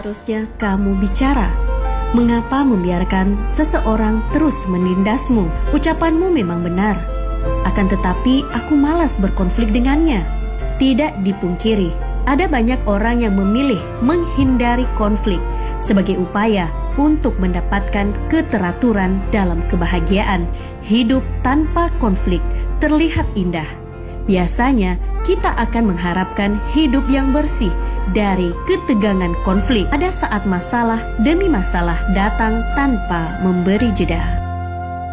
Seharusnya kamu bicara. Mengapa membiarkan seseorang terus menindasmu? Ucapanmu memang benar, akan tetapi aku malas berkonflik dengannya. Tidak dipungkiri, ada banyak orang yang memilih menghindari konflik sebagai upaya untuk mendapatkan keteraturan dalam kebahagiaan. Hidup tanpa konflik terlihat indah. Biasanya kita akan mengharapkan hidup yang bersih dari ketegangan konflik. Ada saat masalah demi masalah datang tanpa memberi jeda.